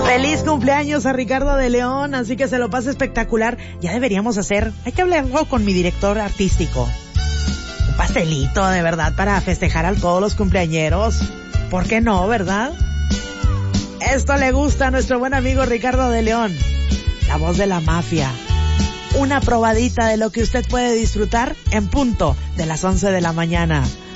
Feliz cumpleaños a Ricardo de León, así que se lo pasa espectacular. Ya deberíamos hacer, hay que hablarlo con mi director artístico. Un pastelito, de verdad, para festejar a todos los cumpleañeros. ¿Por qué no, verdad? Esto le gusta a nuestro buen amigo Ricardo de León, la voz de la mafia. Una probadita de lo que usted puede disfrutar en punto de las 11 de la mañana.